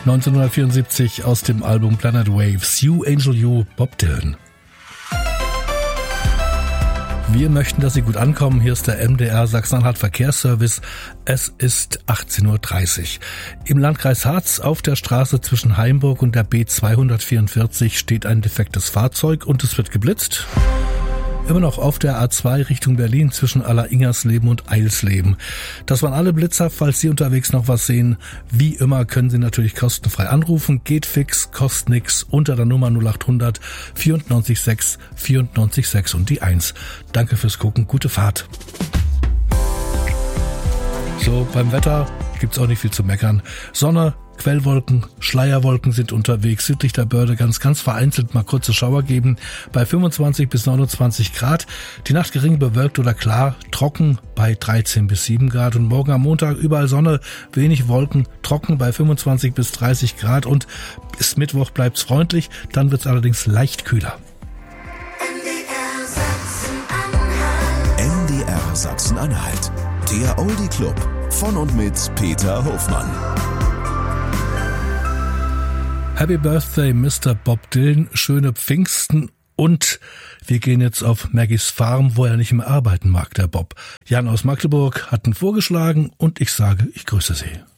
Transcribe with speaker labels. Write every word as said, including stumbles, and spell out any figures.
Speaker 1: neunzehnhundertvierundsiebzig aus dem Album Planet Waves, You Angel You, Bob Dylan. Wir möchten, dass Sie gut ankommen. Hier ist der M D R Sachsen-Anhalt Verkehrsservice. Es ist achtzehn Uhr dreißig. Im Landkreis Harz auf der Straße zwischen Haimburg und der B zweihundertvierundvierzig steht ein defektes Fahrzeug und es wird geblitzt. Immer noch auf der A zwei Richtung Berlin zwischen Aller-Ingersleben und Eilsleben. Das waren alle Blitzer. Falls Sie unterwegs noch was sehen, wie immer können Sie natürlich kostenfrei anrufen. Geht fix, kostet nix, unter der Nummer null achthundert vierundneunzig sechs vierundneunzig sechs und die eins. Danke fürs Gucken, gute Fahrt. So, beim Wetter gibt's auch nicht viel zu meckern. Sonne, Quellwolken, Schleierwolken sind unterwegs, südlich der Börde ganz, ganz vereinzelt mal kurze Schauer geben, bei fünfundzwanzig bis neunundzwanzig Grad, die Nacht gering bewölkt oder klar, trocken bei dreizehn bis sieben Grad und morgen am Montag überall Sonne, wenig Wolken, trocken bei fünfundzwanzig bis dreißig Grad und bis Mittwoch bleibt's freundlich, dann wird's allerdings leicht kühler.
Speaker 2: M D R Sachsen-Anhalt, der Oldie Club von und mit Peter Hofmann.
Speaker 1: Happy Birthday, Mister Bob Dylan, schöne Pfingsten und wir gehen jetzt auf Maggies Farm, wo er nicht mehr arbeiten mag, der Bob. Jan aus Magdeburg hat ihn vorgeschlagen und ich sage, ich grüße Sie.